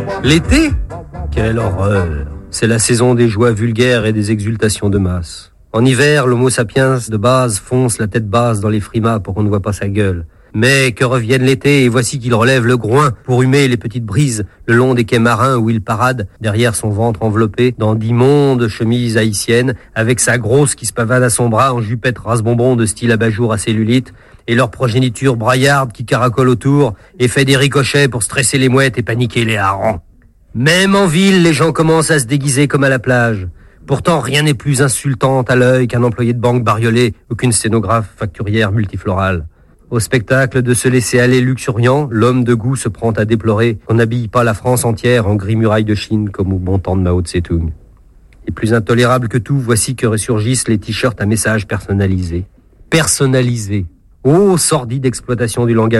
L'été ? Quelle horreur! C'est la saison des joies vulgaires et des exultations de masse. En hiver, l'homo sapiens de base fonce la tête basse dans les frimas pour qu'on ne voit pas sa gueule. Mais que revienne l'été et voici qu'il relève le groin pour humer les petites brises le long des quais marins où il parade, derrière son ventre enveloppé dans d'immondes chemises haïtiennes, avec sa grosse qui se pavane à son bras en jupette rase-bonbon de style abat-jour à cellulite, et leur progéniture braillarde qui caracole autour et fait des ricochets pour stresser les mouettes et paniquer les harengs. Même en ville, les gens commencent à se déguiser comme à la plage. Pourtant, rien n'est plus insultant à l'œil qu'un employé de banque bariolé ou qu'une sténographe facturière multiflorale. Au spectacle de se laisser aller luxuriant, l'homme de goût se prend à déplorer qu'on n'habille pas la France entière en gris muraille de Chine comme au bon temps de Mao Tse-tung. Et plus intolérable que tout, voici que ressurgissent les t-shirts à messages personnalisés. Personnalisés. Oh, sordide exploitation du langage.